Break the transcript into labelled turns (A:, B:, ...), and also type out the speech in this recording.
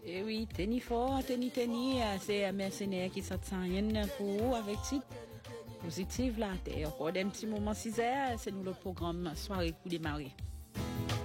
A: Et oui, tennis fort, tennis, c'est un mercenaire qui s'en rien pour vous avec titre positif là. Encore des petits moments 6 heures, c'est nous le programme soirée pour démarrer.